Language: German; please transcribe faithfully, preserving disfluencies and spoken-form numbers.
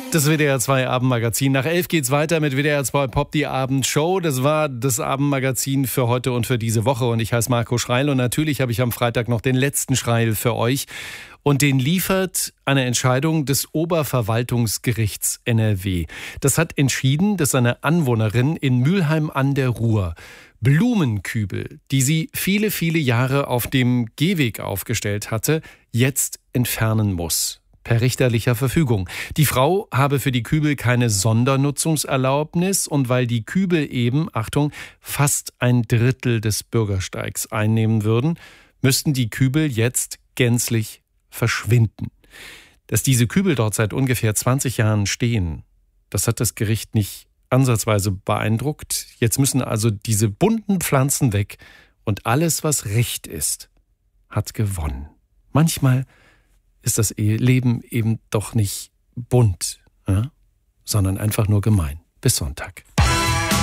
Das W D R zwei Abendmagazin. Nach elf geht's weiter mit W D R zwei Pop, die Abendshow. Das war das Abendmagazin für heute und für diese Woche. Und ich heiße Marco Schreil. Und natürlich habe ich am Freitag noch den letzten Schreil für euch. Und den liefert eine Entscheidung des Oberverwaltungsgerichts N R W. Das hat entschieden, dass eine Anwohnerin in Mülheim an der Ruhr Blumenkübel, die sie viele, viele Jahre auf dem Gehweg aufgestellt hatte, jetzt entfernen muss. Per richterlicher Verfügung. Die Frau habe für die Kübel keine Sondernutzungserlaubnis und weil die Kübel eben, Achtung, fast ein Drittel des Bürgersteigs einnehmen würden, müssten die Kübel jetzt gänzlich verschwinden. Dass diese Kübel dort seit ungefähr zwanzig Jahren stehen, das hat das Gericht nicht ansatzweise beeindruckt. Jetzt müssen also diese bunten Pflanzen weg und alles, was recht ist, hat gewonnen. Manchmal ist das Leben eben doch nicht bunt, ja? Sondern einfach nur gemein. Bis Sonntag.